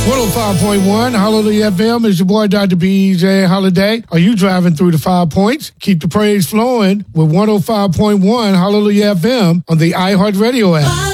105.1 Hallelujah FM is your boy, Dr. B.J. Holiday. Are you driving through the 5 points? Keep the praise flowing with 105.1 Hallelujah FM on the iHeartRadio app.